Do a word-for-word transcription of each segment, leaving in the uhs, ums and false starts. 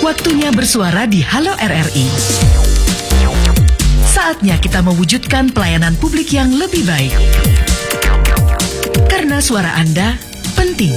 Waktunya bersuara di Halo R R I. Saatnya kita mewujudkan pelayanan publik yang lebih baik. Karena suara Anda penting.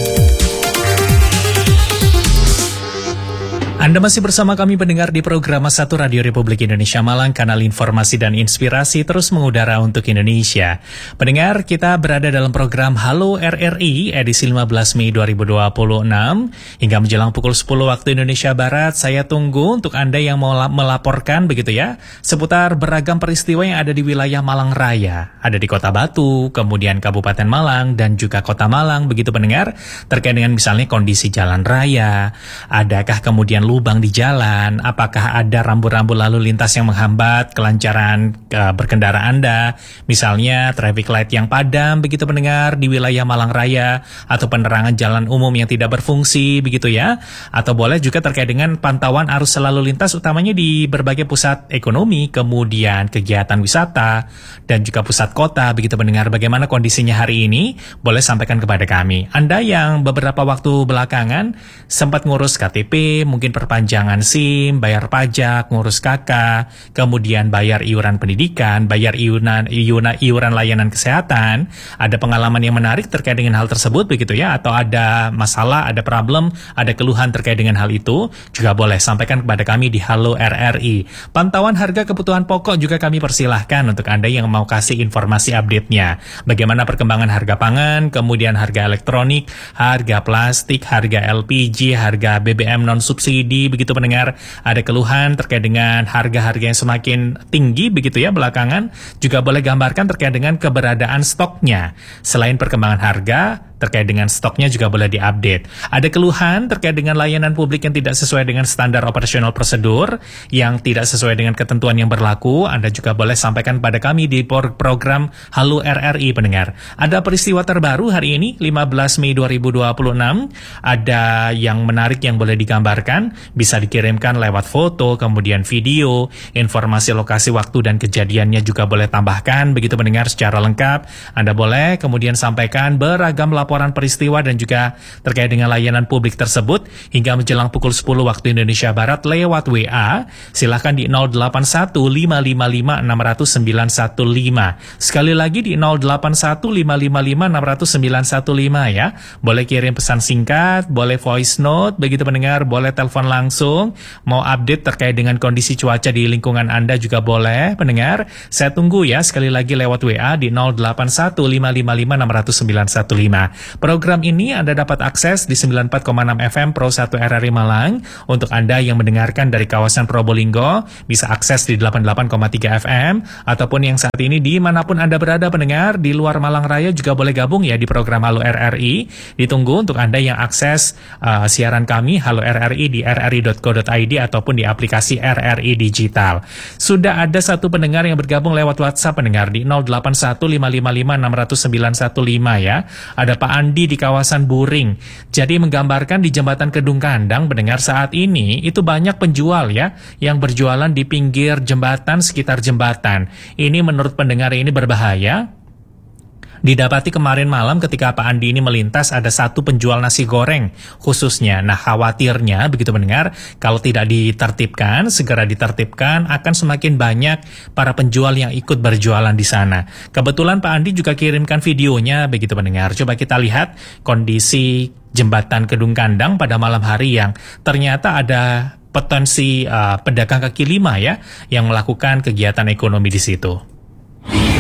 Anda masih bersama kami pendengar di program satu Radio Republik Indonesia Malang, kanal informasi dan inspirasi terus mengudara untuk Indonesia. Pendengar, kita berada dalam program Halo R R I edisi lima belas Mei dua ribu dua puluh enam. Hingga menjelang pukul sepuluh waktu Indonesia Barat, saya tunggu untuk Anda yang mau melaporkan begitu ya, seputar beragam peristiwa yang ada di wilayah Malang Raya. Ada di Kota Batu, kemudian Kabupaten Malang, dan juga Kota Malang, begitu pendengar, terkait dengan misalnya kondisi jalan raya, adakah kemudian lubang di jalan, apakah ada rambu-rambu lalu lintas yang menghambat kelancaran uh, berkendara Anda, misalnya traffic light yang padam begitu pendengar di wilayah Malang Raya, atau penerangan jalan umum yang tidak berfungsi begitu ya, atau boleh juga terkait dengan pantauan arus lalu lintas utamanya di berbagai pusat ekonomi, kemudian kegiatan wisata, dan juga pusat kota begitu pendengar. Bagaimana kondisinya hari ini? Boleh sampaikan kepada kami. Anda yang beberapa waktu belakangan sempat ngurus K T P, mungkin perpanjangan SIM, bayar pajak, ngurus K K, kemudian bayar iuran pendidikan, bayar iuran, iuran, iuran layanan kesehatan, ada pengalaman yang menarik terkait dengan hal tersebut begitu ya, atau ada masalah, ada problem, ada keluhan terkait dengan hal itu, juga boleh sampaikan kepada kami di Halo R R I. Pantauan harga kebutuhan pokok juga kami persilahkan untuk Anda yang mau kasih informasi update-nya. Bagaimana perkembangan harga pangan, kemudian harga elektronik, harga plastik, harga L P G, harga B B M non-subsidi, begitu pendengar, ada keluhan terkait dengan harga-harga yang semakin tinggi begitu ya belakangan, juga boleh gambarkan terkait dengan keberadaan stoknya. Selain perkembangan harga, terkait dengan stoknya juga boleh diupdate. Ada keluhan terkait dengan layanan publik yang tidak sesuai dengan standar operasional prosedur, yang tidak sesuai dengan ketentuan yang berlaku, Anda juga boleh sampaikan pada kami di program Halo R R I pendengar. Ada peristiwa terbaru hari ini, lima belas Mei dua ribu dua puluh enam, ada yang menarik yang boleh digambarkan, bisa dikirimkan lewat foto, kemudian video, informasi lokasi, waktu, dan kejadiannya juga boleh tambahkan, begitu pendengar secara lengkap. Anda boleh kemudian sampaikan beragam laporan peristiwa dan juga terkait dengan layanan publik tersebut hingga menjelang pukul sepuluh waktu Indonesia Barat lewat W A. Silahkan di nol delapan satu lima lima lima enam nol nol sembilan satu lima. Sekali lagi di nol delapan satu lima lima lima enam nol nol sembilan satu lima ya. Boleh kirim pesan singkat, boleh voice note, begitu pendengar, boleh telepon langsung, mau update terkait dengan kondisi cuaca di lingkungan Anda juga boleh pendengar. Saya tunggu ya, sekali lagi lewat W A di nol delapan satu lima lima lima enam nol nol sembilan satu lima. Program ini Anda dapat akses di sembilan puluh empat koma enam F M Pro satu R R I Malang. Untuk Anda yang mendengarkan dari kawasan Probolinggo, bisa akses di delapan puluh delapan koma tiga F M, ataupun yang saat ini dimanapun Anda berada pendengar, di luar Malang Raya juga boleh gabung ya di program Halo R R I. Ditunggu untuk Anda yang akses uh, siaran kami Halo R R I di r r i dot co dot i d ataupun di aplikasi R R I Digital. Sudah ada satu pendengar yang bergabung lewat WhatsApp pendengar di nol delapan satu lima lima lima enam nol nol sembilan satu lima ya. Ada Pak Andi di kawasan Buring. Jadi menggambarkan di Jembatan Kedung Kandang pendengar saat ini itu banyak penjual ya yang berjualan di pinggir jembatan, sekitar jembatan. Ini menurut pendengar ini berbahaya. Didapati kemarin malam ketika Pak Andi ini melintas, ada satu penjual nasi goreng khususnya. Nah, khawatirnya begitu mendengar, kalau tidak ditertibkan, segera ditertibkan, akan semakin banyak para penjual yang ikut berjualan di sana. Kebetulan Pak Andi juga kirimkan videonya begitu mendengar. Coba kita lihat kondisi Jembatan Kedung Kandang pada malam hari yang ternyata ada potensi uh, pedagang kaki lima ya yang melakukan kegiatan ekonomi di situ.